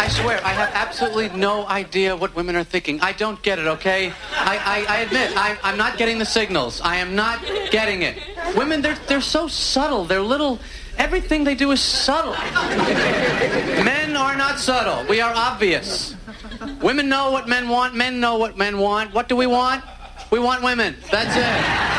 I swear, I have absolutely no idea what women are thinking. I don't get it, okay? I admit, I'm not getting the signals. I am not getting it. Women, they're so subtle. They're little... Everything they do is subtle. Men are not subtle. We are obvious. Women know what men want. Men know what men want. What do we want? We want women. That's it.